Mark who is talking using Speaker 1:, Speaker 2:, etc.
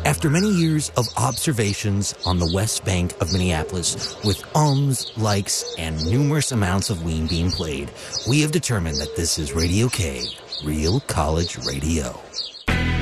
Speaker 1: After many years of observations on the west bank of Minneapolis, with likes, and numerous amounts of Ween being played, we have determined that this is Radio K, Real College Radio.